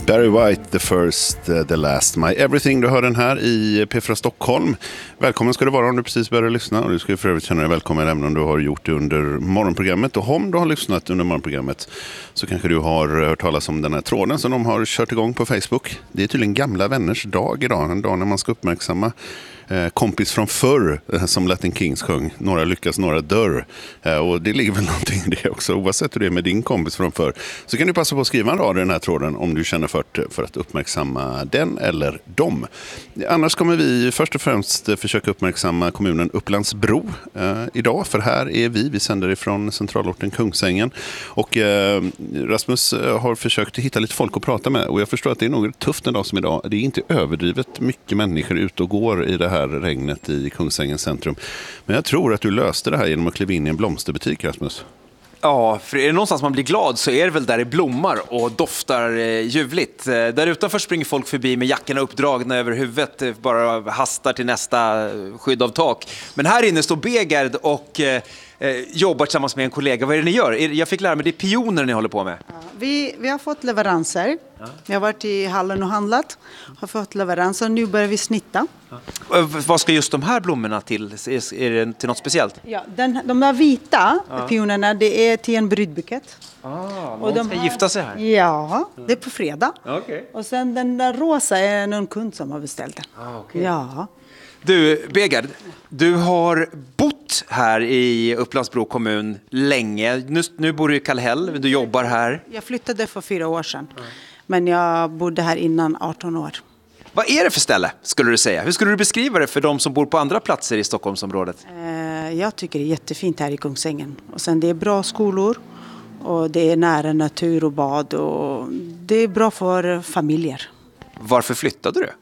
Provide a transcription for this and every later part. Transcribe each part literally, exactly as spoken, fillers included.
Barry White, The First, uh, The Last, My Everything. Du hör den här i P fyra Stockholm. Välkommen ska du vara om du precis börjar lyssna. Och du ska för övrigt känna dig välkommen även om du har gjort det under morgonprogrammet. Och om du har lyssnat under morgonprogrammet så kanske du har hört talas om den här tråden som de har kört igång på Facebook. Det är tydligen gamla vänners dag idag. En dag när man ska uppmärksamma Eh, kompis från förr, eh, som Latin Kings sjöng. Några lyckas, några dör. Eh, och det ligger väl någonting i det också. Oavsett hur det är med din kompis från förr så kan du passa på att skriva en rad i den här tråden om du känner för, för att uppmärksamma den eller dem. Annars kommer vi först och främst försöka uppmärksamma kommunen Upplands-Bro eh, idag. För här är vi, vi sänder ifrån centralorten Kungsängen. Och eh, Rasmus har försökt hitta lite folk att prata med. Och jag förstår att det är något tufft en dag som idag. Det är inte överdrivet mycket människor ute och går i det här regnet i Kungsängens centrum. Men jag tror att du löste det här genom att kliva in i en blomsterbutik, Rasmus. Ja, för är det någonstans man blir glad så är det väl där det blommar och doftar eh, ljuvligt. Eh, där utanför springer folk förbi med jackorna uppdragna över huvudet, eh, bara hastar till nästa skydd av tak. Men här inne står Begard och eh, jobbar tillsammans med en kollega. Vad är det ni gör? Jag fick lära mig, det är pioner ni håller på med. Ja, vi, vi har fått leveranser. Ja. Vi har varit i hallen och handlat. Har fått leveranser. Nu börjar vi snitta. Ja. Vad ska just de här blommorna till? Är det till något speciellt? Ja, den, de där vita ja. pionerna, det är till en brudbukett. Ah, någon och de ska här, gifta sig här? Ja, det är på fredag. Okay. Och sen den där rosa är någon kund som har beställt den. Ah, okay. Ja. Du, Begard, du har bott här i Upplands-Bro kommun länge. Nu, nu bor du i Kallhäll, du jobbar här. Jag flyttade för fyra år sedan, mm. men jag bodde här innan arton år. Vad är det för ställe, skulle du säga? Hur skulle du beskriva det för de som bor på andra platser i Stockholmsområdet? Eh, jag tycker det är jättefint här i Kungsängen. Och sen det är bra skolor och det är nära natur och bad och det är bra för familjer. Varför flyttade du?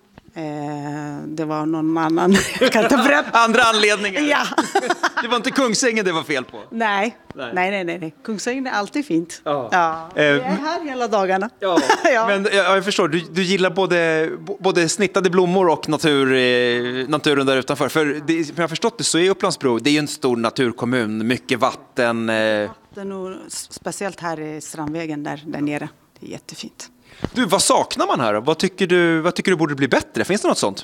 Eh, det var någon annan. Jag kan inte berätta. Andra anledningar? Ja. Det var inte Kungsängen det var fel på? Nej, nej, nej, nej. nej. Kungsängen är alltid fint. Ja. Ja. Jag är här hela dagarna. Ja. ja. Men ja, jag förstår, du, du gillar både, både snittade blommor och natur, eh, naturen där utanför. För det, som jag har förstått det så är Upplands-Bro, det är ju en stor naturkommun, mycket vatten. Eh. Vatten och speciellt här i Strandvägen där, där nere. Det är jättefint. Du, vad saknar man här då? Vad tycker du, vad tycker du borde bli bättre? Finns det något sånt?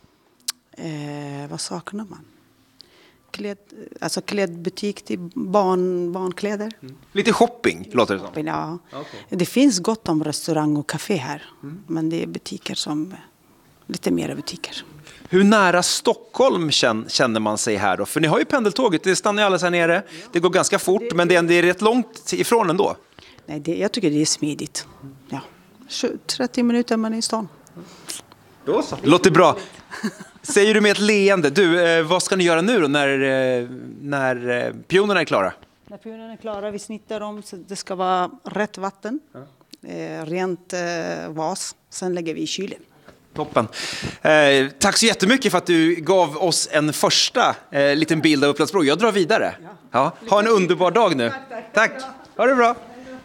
Eh, vad saknar man? Kläd, alltså klädbutik till barn, barnkläder. Mm. Lite shopping, låter det som. Ja. Okay. Det finns gott om restaurang och café här. Mm. Men det är butiker som, lite mera butiker. Hur nära Stockholm känner man sig här då? För ni har ju pendeltåget, det stannar ju alldeles här nere. Ja. Det går ganska fort, det, men det är, det är rätt långt ifrån ändå. Nej, det, jag tycker det är smidigt. Ja. trettio minuter man är i stan. Då så. Låter bra. Säger du med ett leende. Du, eh, vad ska ni göra nu då när, eh, när eh, pionerna är klara? När pionerna är klara, vi snittar dem så det ska vara rätt vatten. Ja. Eh, rent eh, vas. Sen lägger vi i kylen. Toppen. Eh, tack så jättemycket för att du gav oss en första eh, liten bild av Upplands-Bro. Jag drar vidare. Ja. Ja. Ha en underbar dag nu. Tack, tack. tack. Ha det bra.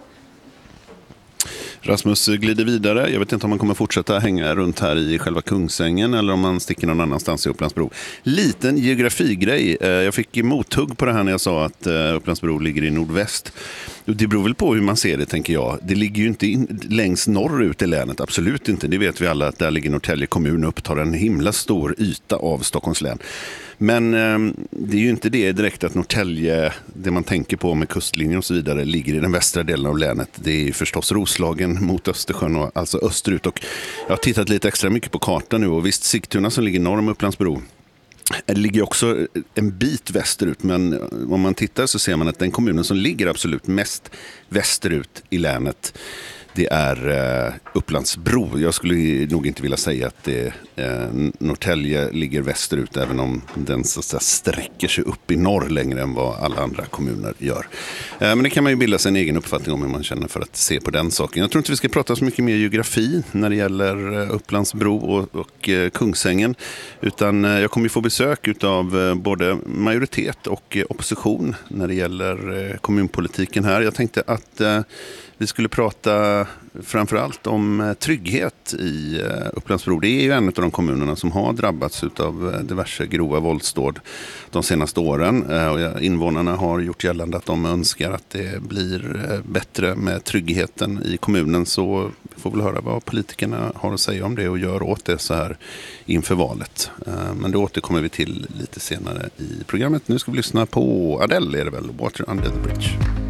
Rasmus glider vidare. Jag vet inte om man kommer fortsätta hänga runt här i själva Kungsängen eller om man sticker någon annanstans i Upplands-Bro. Liten geografigrej. Jag fick mothugg på det här när jag sa att Upplands-Bro ligger i nordväst. Det beror väl på hur man ser det, tänker jag. Det ligger ju inte in, längst norrut i länet, absolut inte. Det vet vi alla att där ligger Norrtälje kommun och upptar en himla stor yta av Stockholms län. Men eh, det är ju inte det direkt att Norrtälje, det man tänker på med kustlinjen och så vidare, ligger i den västra delen av länet. Det är förstås Roslagen mot Östersjön, och alltså österut. Och jag har tittat lite extra mycket på kartan nu, och visst, Sigtuna som ligger norr om Upplands-Bro, det ligger också en bit västerut, men om man tittar så ser man att den kommunen som ligger absolut mest västerut i länet, det är eh, Upplands-Bro. Jag skulle nog inte vilja säga att det, eh, Norrtälje ligger västerut, även om den så att säga sträcker sig upp i norr längre än vad alla andra kommuner gör. Eh, men det kan man ju bilda sig en egen uppfattning om hur man känner för att se på den saken. Jag tror inte vi ska prata så mycket mer geografi när det gäller eh, Upplands-Bro och, och eh, Kungsängen, utan eh, jag kommer ju få besök av eh, både majoritet och eh, opposition när det gäller eh, kommunpolitiken här. Jag tänkte att eh, vi skulle prata framförallt om trygghet i Upplands-Bro. Det är ju en av de kommunerna som har drabbats av diverse grova våldsdåd de senaste åren. Invånarna har gjort gällande att de önskar att det blir bättre med tryggheten i kommunen. Så Får väl höra vad politikerna har att säga om det och gör åt det så här inför valet. Men det återkommer vi till lite senare i programmet. Nu ska vi lyssna på Adele, är det väl? Water Under the Bridge.